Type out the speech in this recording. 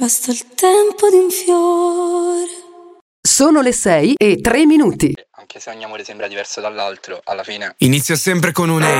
Basta il tempo di un fiore. Sono le 6:03. Anche se ogni amore sembra diverso dall'altro, alla fine inizia sempre con un ehi.